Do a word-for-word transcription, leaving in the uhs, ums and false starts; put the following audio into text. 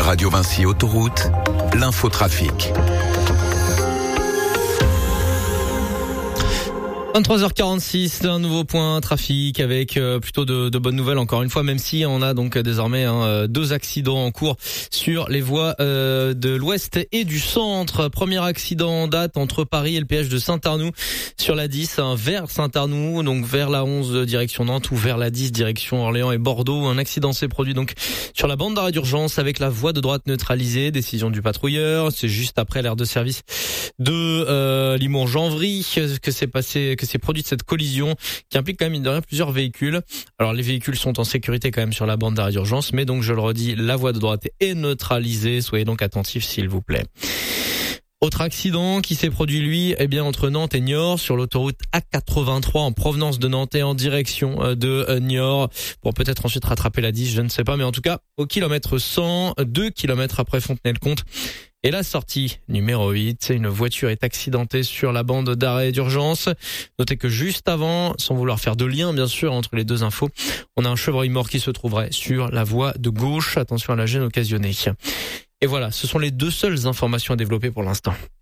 Radio Vinci Autoroute, l'infotrafic. vingt-trois heures quarante-six, un nouveau point trafic avec euh, plutôt de, de bonnes nouvelles encore une fois, même si on a donc désormais hein, deux accidents en cours sur les voies euh, de l'ouest et du centre. Premier accident en date entre Paris et le péage de Saint-Arnoux sur la dix hein, vers Saint-Arnoux, donc vers la onze direction Nantes ou vers la dix direction Orléans et Bordeaux. Un accident s'est produit donc sur la bande d'arrêt d'urgence avec la voie de droite neutralisée. Décision du patrouilleur. C'est juste après l'aire de service de euh, Limours-Janvry que s'est passé que s'est produite cette collision qui implique quand même mine de rien plusieurs véhicules. Alors les véhicules sont en sécurité quand même sur la bande d'arrêt d'urgence, mais donc je le redis, la voie de droite est neutralisée. Soyez donc attentifs s'il vous plaît. Autre accident qui s'est produit lui, eh bien entre Nantes et Niort sur l'autoroute A quatre-vingt-trois en provenance de Nantes et en direction de Niort pour peut-être ensuite rattraper la dix, je ne sais pas, mais en tout cas au kilomètre cent, deux kilomètres après Fontenay-le-Comte. Et la sortie numéro huit, une voiture est accidentée sur la bande d'arrêt d'urgence. Notez que juste avant, sans vouloir faire de lien bien sûr entre les deux infos, on a un chevreuil mort qui se trouverait sur la voie de gauche. Attention à la gêne occasionnée. Et voilà, ce sont les deux seules informations à développer pour l'instant.